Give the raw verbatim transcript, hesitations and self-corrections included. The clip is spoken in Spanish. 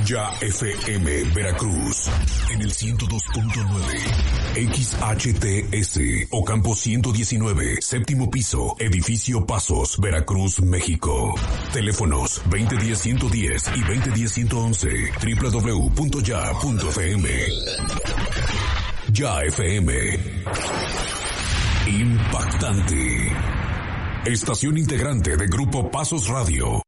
Ya F M Veracruz en el ciento dos punto nueve, X H T S Ocampo ciento diecinueve, séptimo piso, edificio Pasos, Veracruz, México. Teléfonos veinte diez ciento diez y veinte diez ciento once, doble u doble u doble u punto ya punto f m. Ya F M. Impactante. Estación integrante de Grupo Pasos Radio.